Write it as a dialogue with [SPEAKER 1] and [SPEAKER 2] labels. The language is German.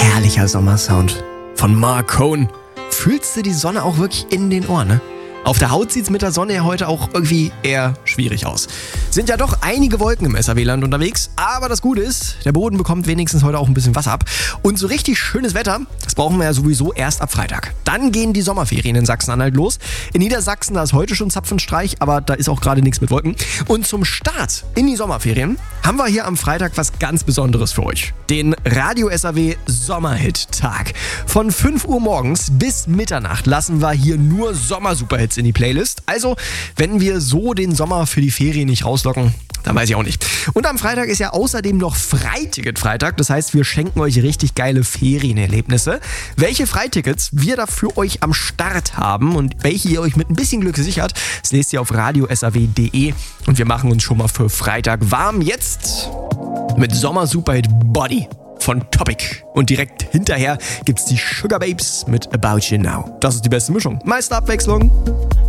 [SPEAKER 1] Herrlicher Sommersound von Marcone. Fühlst du die Sonne auch wirklich in den Ohren, ne? Auf der Haut sieht's mit der Sonne ja heute auch irgendwie eher schwierig aus. Sind ja doch einige Wolken im SAW-Land unterwegs, aber das Gute ist, der Boden bekommt wenigstens heute auch ein bisschen Wasser ab. Und so richtig schönes Wetter, das brauchen wir ja sowieso erst ab Freitag. Dann gehen die Sommerferien in Sachsen-Anhalt los. In Niedersachsen, da ist heute schon Zapfenstreich, aber da ist auch gerade nichts mit Wolken. Und zum Start in die Sommerferien haben wir hier am Freitag was ganz Besonderes für euch. Den Radio SAW Sommerhit-Tag. Von 5 Uhr morgens bis Mitternacht lassen wir hier nur Sommer-Superhits in die Playlist. Also, wenn wir so den Sommer für die Ferien nicht rauslocken, dann weiß ich auch nicht. Und am Freitag ist ja außerdem noch Freiticket-Freitag. Das heißt, wir schenken euch richtig geile Ferienerlebnisse. Welche Freitickets wir da für euch am Start haben und welche ihr euch mit ein bisschen Glück sichert, das lest ihr auf radiosaw.de. Und wir machen uns schon mal für Freitag warm. Jetzt mit Sommer-Superhit Body von Topic. Und direkt hinterher gibt's die Sugar Babes mit About You Now. Das ist die beste Mischung. Meiste Abwechslung.